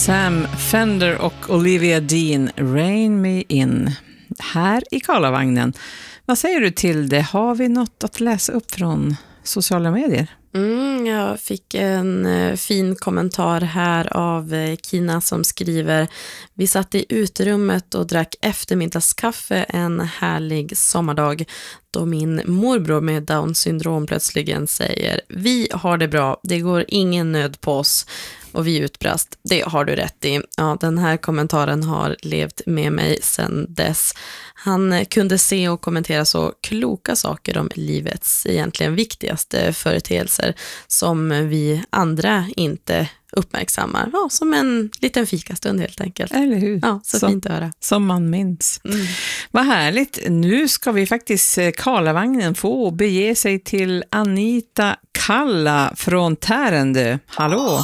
Sam Fender och Olivia Dean, Rain Me In, här i Karlavagnen. Vad säger du till det? Har vi något att läsa upp från sociala medier? Jag fick en fin kommentar här av Kina som skriver: vi satt i uterummet och drack eftermiddagskaffe en härlig sommardag då min morbror med Down syndrom plötsligen säger: vi har det bra, det går ingen nöd på oss. Och vi utbrast: det har du rätt i. Ja, den här kommentaren har levt med mig sedan dess. Han kunde se och kommentera så kloka saker om livets egentligen viktigaste företeelser som vi andra inte uppmärksammar. Ja, som en liten fikastund helt enkelt. Eller hur? Ja, så fint att höra. Som man minns. Vad härligt. Nu ska vi faktiskt Karlavagnen få bege sig till Anita Kalla från Tärendö. Hallå!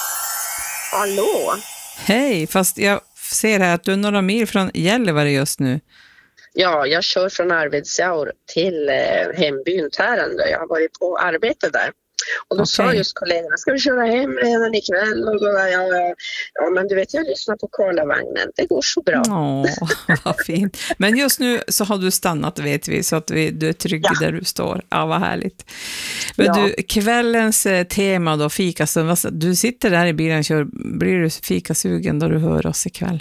Hallå! Hej, fast jag ser här att du är några mil från Gällivare just nu. Ja, jag kör från Arvidsjaur till hembyn Tärendö. Jag har varit på arbete där. Och då sa just kollegorna: ska vi köra hem redan ikväll? Och då var jag, ja men du vet, jag lyssnar på Karlavagnen. Det går så bra. Vad fint. Men just nu så har du stannat, vet vi, så att du är trygg där du står. Ja, vad härligt. Men du, kvällens tema då, fikastund. Du sitter där i bilen och kör. Blir du fikasugen då du hör oss ikväll?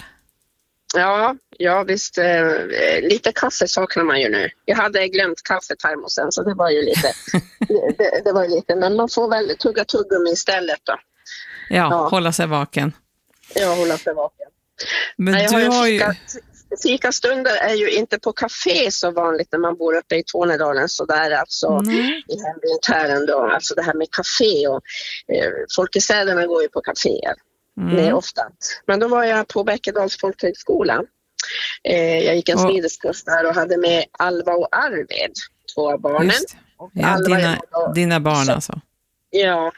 Ja visst. Lite kaffe saknar man ju nu. Jag hade glömt kaffetermosen, så det var ju lite det var ju lite, men man får väl tugga tuggummi istället då. Ja, hålla sig vaken. Ja, hålla sig vaken. Men du har ju... Fikastunder är ju inte på café så vanligt när man bor uppe i Tornedalen, så där alltså i hembyn Tärendö, alltså det här med café och folk i städerna går ju på kaféer. Mer ofta. Men då var jag på Bäckedals folkhögskola. Jag gick en smideskurs där och hade med Alva och Arvid, två av barnen. Och dina barn alltså. Ja,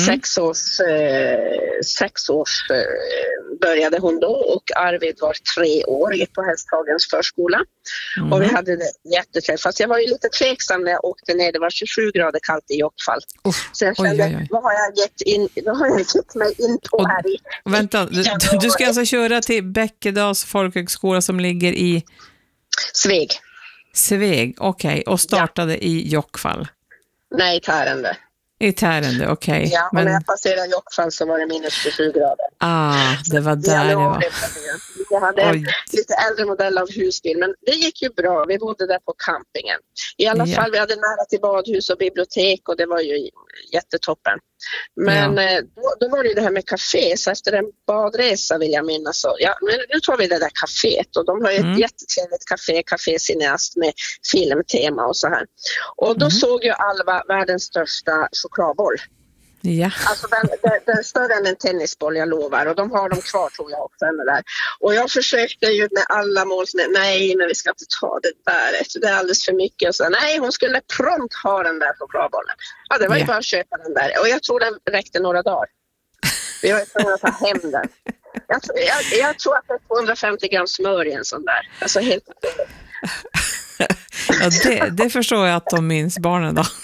6 års började hon då, och Arvid var 3 år, gick på Hästhagens förskola. Och vi hade det jättetrevligt. Fast jag var ju lite tveksam när jag åkte ner. Det var 27 grader kallt i Jokkfall. Så jag kände, vad har jag gett mig in på här i... Vänta, du ska alltså köra till Bäckedals folkhögskola som ligger i... Sveg, okej. Och startade i Jokkfall? Nej, Tärendö. I Tärendö, okej. Ja, men när jag passerade Jokkfall så var det minus 27 grader. Det var där det var. Jag hade en lite äldre modell av husbil, men det gick ju bra. Vi bodde där på campingen. I alla fall, vi hade nära till badhus och bibliotek, och det var ju jättetoppen. Men då var det det här med café, så efter en badresa vill jag minnas så. Ja, men nu tar vi det där kaféet, och de har ju ett jättetrevligt café Cineast med filmtema och så här. Och då såg ju Alva världens största chokladboll. Ja. Alltså den är större än en tennisboll, jag lovar. Och de har dem kvar, tror jag också. Där. Och jag försökte ju med alla mål, nej, men vi ska inte ta det där. Det är alldeles för mycket. Och så, nej, hon skulle prompt ha den där chokladbollen. Ja, det var ju bara att köpa den där. Och jag tror den räckte några dagar. Vi var ju tvungna att ta hem den. Jag tror att det är 250 gram smör i en sån där. Alltså helt det förstår jag att de minns barnen då.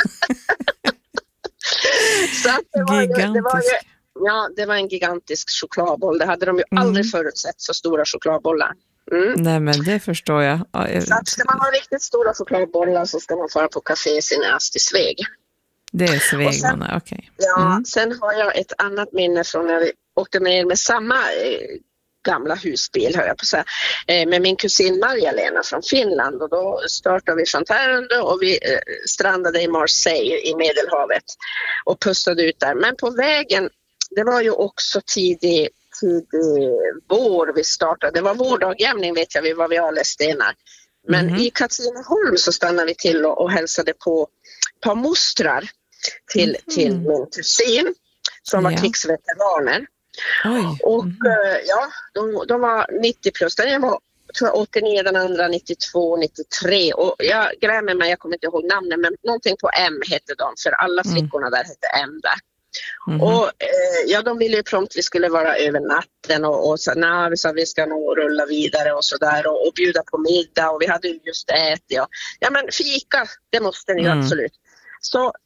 Så det var en gigantisk chokladboll. Det hade de ju aldrig förutsett, så stora chokladbollar. Nej, men det förstår jag. Så att ska man ha riktigt stora chokladbollar så ska man fara på café Cineast i Sveg. Det är Sveg, okej. Ja, sen har jag ett annat minne från när vi åkte med samma gamla husbil, hör jag på så här, med min kusin Marja-Lena från Finland, och då startade vi från Tärendö och vi strandade i Marseille i Medelhavet och pustade ut där. Men på vägen, det var ju också tidig vår vi startade. Det var vårdagjämning, vet jag, vi var vid Alestenar. Men i Katrineholm så stannade vi till och hälsade på ett par mostrar till min kusin som var krigsveteraner. Och de var 90 plus. Den var, tror jag, 89, den andra 92, 93. Och jag grämer mig, jag kommer inte ihåg namnen, men någonting på M hette de, för alla flickorna där hette M där. Och de ville ju prompt vi skulle vara över natten och så, vi ska nog rulla vidare och sådär och bjuda på middag, och vi hade ju just ätit. Ja, men fika, det måste ni ju absolut. Så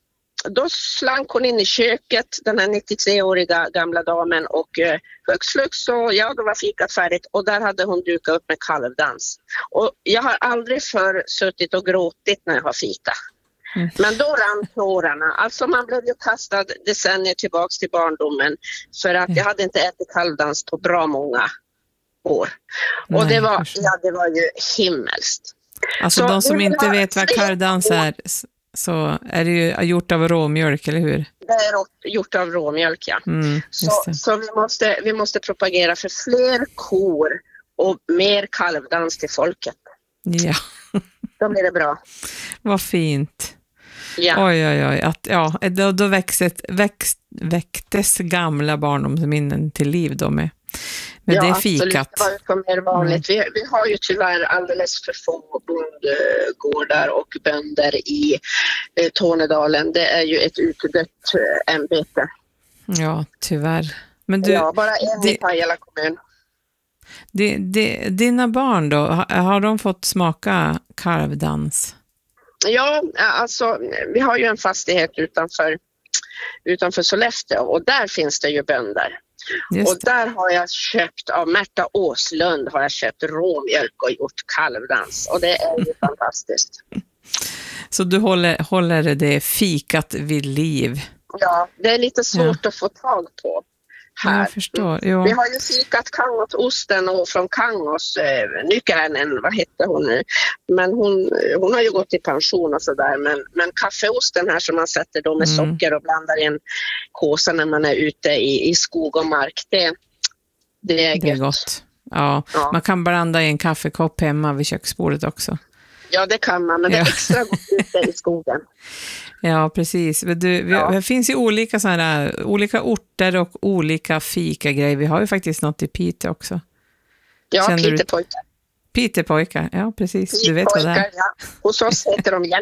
då slank hon in i köket, den här 93-åriga gamla damen, och hux flux så, ja, då var fikat färdigt och där hade hon dukat upp med kalvdans. Och jag har aldrig förr suttit och gråtit när jag har fika. Men då rann tårarna. Alltså man blev ju kastad decennier tillbaks till barndomen för att jag hade inte ätit kalvdans på bra många år. Och det var ju himmelskt. Alltså så de som inte vet vad kalvdans är, så är det ju gjort av råmjölk, eller hur? Det är gjort av råmjölk, ja. Så vi måste propagera för fler kor och mer kalvdans till folket. Ja. Då blir det bra. Vad fint. Ja. Oj. Då väcktes gamla barndomsminnen till liv då med det fikat. Ja, absolut. Det var mer vanligt. Vi har ju tyvärr alldeles för få bondgårdar och bönder i Tornedalen. Det är ju ett utdött ämbete. Ja, tyvärr. Men du, bara en i Pajala kommun. Dina barn då, har de fått smaka kalvdans? Ja, alltså vi har ju en fastighet utanför Sollefteå och där finns det ju bönder. Och där har jag köpt av Märta Åslund råmjölk och gjort kalvdans och det är ju fantastiskt. Så du håller det fikat vid liv? Ja, det är lite svårt att få tag på här. Jag förstår. Jo. Vi har ju fikat Kangososten och från Kangos Nykänen, vad heter hon nu? Men hon har ju gått i pension och sådär. Men kaffeosten här som man sätter då med socker och blandar i en kåsa när man är ute i skog och mark, det är gott. Ja, man kan blanda i en kaffekopp hemma vid köksbordet också. Ja, det kan man, men det är extra gott ute i skogen. Ja, precis. Det finns ju olika orter och olika fika-grejer. Vi har ju faktiskt något i Piteå också. Ja, Pitepojkar, ja precis. Du vet vad det är. Ja. Hos oss heter de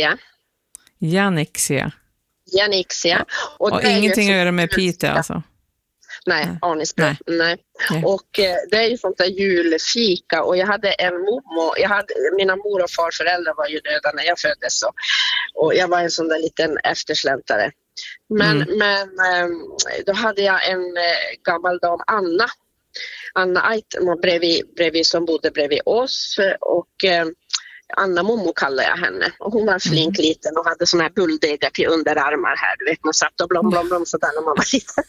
Janixia. Och ingenting att göra med Piteå alltså? Nej, anisbröd. Nej. Och det är ju sånt där julfika och jag hade en mormor, mina mor- och farföräldrar var ju döda när jag föddes och jag var en sån där liten eftersläntare. Men då hade jag en gammal dam, Anna Aitmo bredvid som bodde bredvid oss och Anna Momo kallar jag henne och hon var flink liten och hade såna här bulldegar till underarmar här, du vet, man satt och blom sådär när man var liten.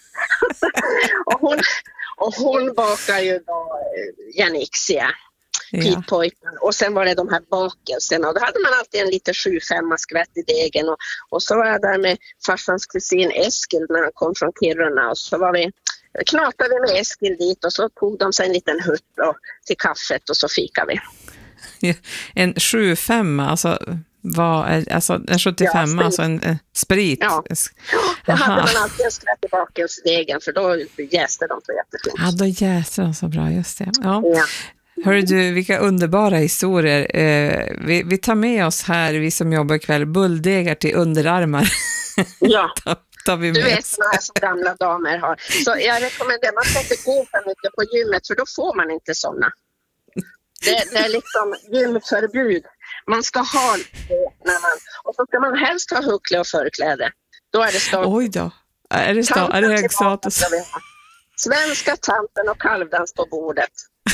och hon bakar ju då Janixia, pitpojken, och sen var det de här bakelserna och då hade man alltid en liten 7-5 skvätt i degen och så var jag där med farsans kusin Eskil när han kom från Kiruna och så knatade vi med Eskil dit och så tog de sig en liten hutt till kaffet och så fikade vi. En 7-5, alltså en 75, alltså en sprit. Ja, då hade man alltid en skvätt i bakelsdegen för då jäste de så jättefint. Ja, då jäste de så bra, just det. Ja. Hörru du, vilka underbara historier. Vi tar med oss här, vi som jobbar ikväll, bulldegar till underarmar. Ja. Du vet sådana här som gamla damer har. Så jag rekommenderar, man ska inte gå för mycket på gymmet för då får man inte sådana. Det är liksom gymförbud. Man ska ha det och så ska man helst ha huckle och förkläde. Då är det status. Oj då. Är det hög status? Svenska tanten och kalvdans på bordet.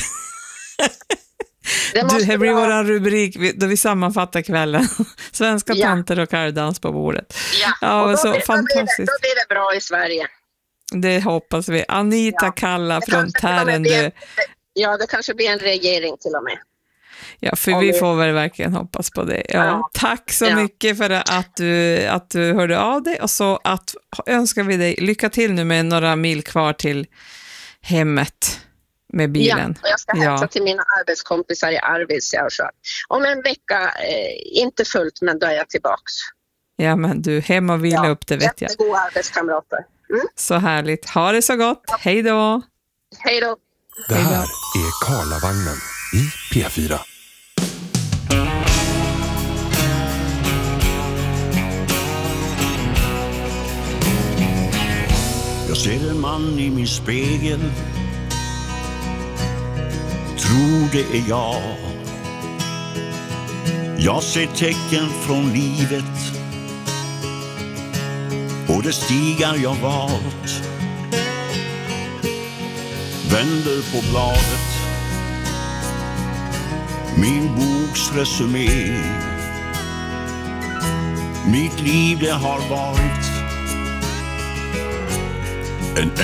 Det blir våran rubrik då vi sammanfattar kvällen. Svenska tanter och kalvdans på bordet. Ja, och så fantastiskt. Då blir det bra i Sverige. Det hoppas vi. Anita Kalla från Tärendö. Ja, det kanske blir en regering till och med. Ja, för vi får väl verkligen hoppas på det. Ja, tack så mycket för att du hörde av dig. Och så önskar vi dig lycka till nu med några mil kvar till hemmet med bilen. Ja, och jag ska hälsa till mina arbetskompisar i Arvidsjaur. Om en vecka, inte fullt, men då är jag tillbaks. Ja, men du, hem och vila upp, det vet jag. Jättegoda arbetskamrater. Så härligt. Ha det så gott. Hej då. Hej då. Det här är Karlavagnen i P4. Jag ser en man i min spegel. Tror det är jag. Jag ser tecken från livet. och de stigar jag valt. Vänder på bladet, min boks resumé. Mitt liv det har varit en